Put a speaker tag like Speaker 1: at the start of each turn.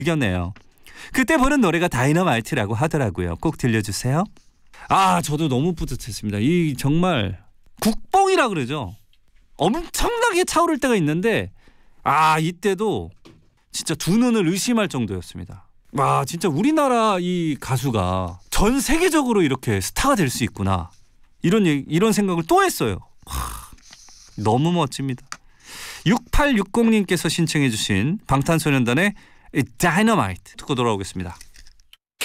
Speaker 1: 이겼네요. 그때 부른 노래가 다이너마이트라고 하더라고요. 꼭 들려주세요. 아, 저도 너무 뿌듯했습니다. 이 정말 국뽕이라 그러죠. 엄청나게 차오를 때가 있는데 이때도 진짜 두 눈을 의심할 정도였습니다. 와, 진짜 우리나라 이 가수가 전 세계적으로 이렇게 스타가 될 수 있구나. 이런 생각을 또 했어요. 너무 멋집니다. 6860님께서 신청해 주신 방탄소년단의 다이너마이트 듣고 돌아오겠습니다.